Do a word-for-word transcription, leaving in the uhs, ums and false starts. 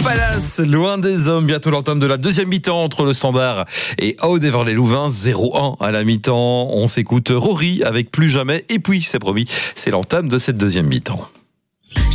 Palace, loin des hommes, bientôt l'entame de la deuxième mi-temps entre le Standard et Aude-et-Verlet-Louvain, zéro un à la mi-temps. On s'écoute Rory avec Plus Jamais, et puis c'est promis, c'est l'entame de cette deuxième mi-temps.